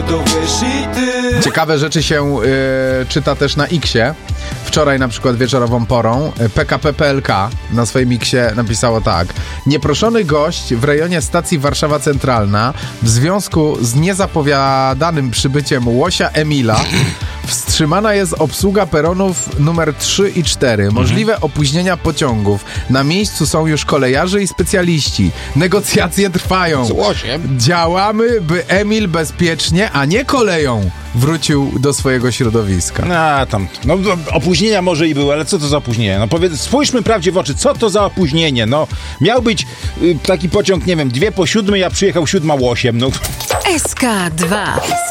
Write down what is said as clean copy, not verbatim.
to wiesz i ty. Ciekawe rzeczy się czyta też na X-ie. Wczoraj na przykład wieczorową porą PKP PLK na swoim X-ie napisało tak: nieproszony gość w rejonie stacji Warszawa Centralna w związku z niezapowiadanym przybyciem łosia Emila wstrzymana jest obsługa peronów numer 3 i 4. Możliwe opóźnienia pociągów. Na miejscu są już kolejarze i specjaliści. Negocjacje trwają. Z łosiem. Działamy, by Emil bezpiecznie, a nie koleją wrócił do swojego środowiska. No opóźnienia może i były, ale co to za opóźnienie? No spójrzmy prawdzie w oczy, co to za opóźnienie? No, miał być taki pociąg, nie wiem, 6:02, ja przyjechał 7:08, no. SK2